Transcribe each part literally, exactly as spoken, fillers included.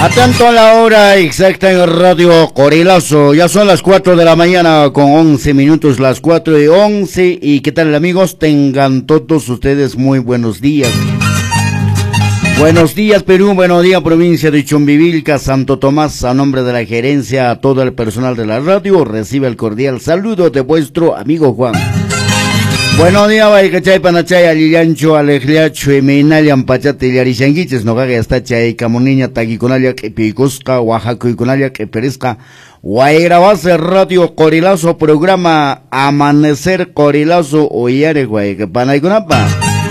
Atento a la hora exacta en Radio Corilazo. Ya son las cuatro de la mañana con once minutos, las cuatro y once. ¿Y qué tal, amigos? Tengan todos ustedes muy buenos días. Buenos días, Perú. Buenos días, provincia de Chumbivilca, Santo Tomás. A nombre de la gerencia, a todo el personal de la radio, recibe el cordial saludo de vuestro amigo Juan. Buenos días, Baikachay, Panachay, Alillancho, Alejliacho, Eminalian, Pachate, Yarishanguiches, no gaga, está chay, Camuniña, Taquiconalia, que Picusca, Oaxaca y Conalia, que Perezca, Guairabase, Radio Corilazo, programa Amanecer Corilazo, Oyare, Guay, que Panayconapa.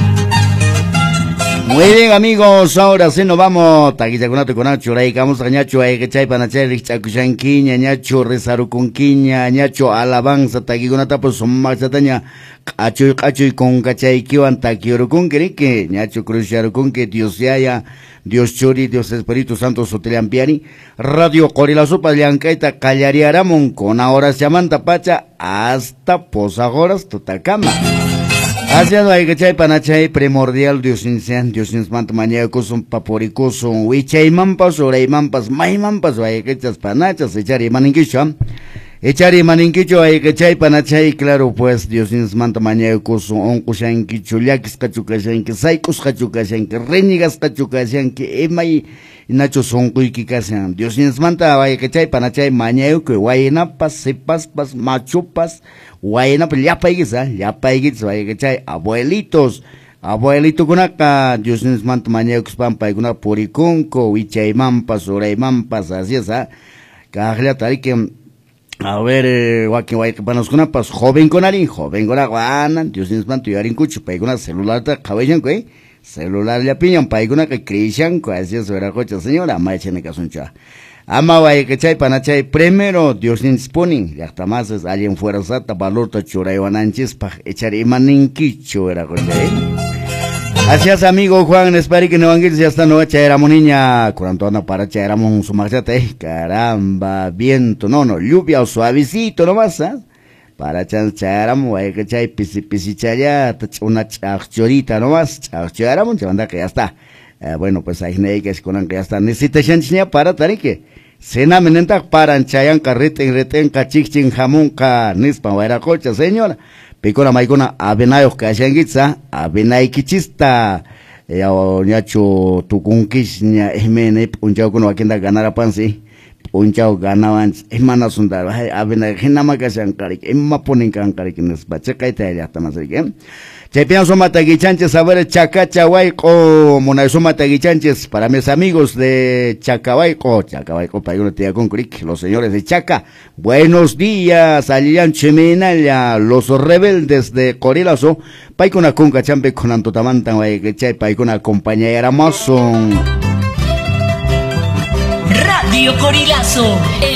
Muy bien, amigos, ahora sí nos vamos. Taquichacunato con Nacho, Raicamos a Ñacho, Aicachay, Panachay, Richacuchanquiña, Ñacho, Rezarucunquiña, Ñacho, Alabanza, Taquiconata, pues son más ataña. Cacho, cacho y con cachay que van taquiorocun que Ñacho Cruzarocun que Dios se haya, Dios Chori, Dios Espíritu Santo Sotelampiani, Radio Corilazo Paliancaita, Callariaramon, con ahora se amanta pacha hasta Posagoras Tutacama. Haciendo hay que chay panachay primordial Dios inician, Dios insmanta mañacos un paporicos un huichay mampas, oray mampas, may mampas, hay que chas panachas, echar y maninquicho. Echari maninquicho hay que chay panachay, claro pues Dios insmanta mañacos un cushanquicho, liakis cachucashanque, saicos cachucashanque, reñigas cachucashanque, emay nacho son cuiquicasan. Dios insmanta hay que chay panachay mañaco, guaynapas, sepaspas, machupas, guaynapas, ya paiguisa, ya paiguisa, hay que chay abuelitos. Abuelito kunaka, Dios insmanta mañaco, pampa y kuna puricunco, huichay mampas, oray mampas, así es, ah, cajlia que a ver, eh, guaki guay que panos con pas joven con alin, joven con aguana, Dios nos manto y arin cucho, pa con celular ta cabellan que celular ya piñan pa con que crishan, que así es era coche señora, ma echene casuncha. Ama guay que chay panachay primero Dios nos ponen, ya está más es alguien fuera sata valor ta chura y wananchis pa echar imaninquicho era coche. Gracias, amigo Juan, espero que no van si esta noche éramos niña, cuando anda para éramos su marchate, caramba, viento, no, no, lluvia o suavecito nomás, ¿eh? Para chancháramos, hay que chay pisi pisi chaya, una chachorita nomás, chacháramos, se manda que ya está. Eh, bueno, pues hay que es con que ya está, necesita chanchiña para tarique. Cena menenta para chayan carrete en reten cachichin jamunca, nispa, era cocha, señora. Picona maicona abenayos kashangitsa, abenay kichista, ya ñacho tukunkish ña emene punchao kuno akinda ganara pansi, punchao ganaban emana sundar, abenay hinama kashankarik, emma ponen kankarik nesba, chekaita ya tamasrik. Chepian soma taguichanches, saber Chacachawaico, Monay soma taguichanches, para mis amigos de Chacabaico, Chacabaico, Payuno Tia Concuric, los señores de Chaca, buenos días, Alian Cheminaya, los rebeldes de Corilazo, Paicona Conca Champe con Antotamanta, Guayquechay, Paicona compañera Mason. Radio Corilazo.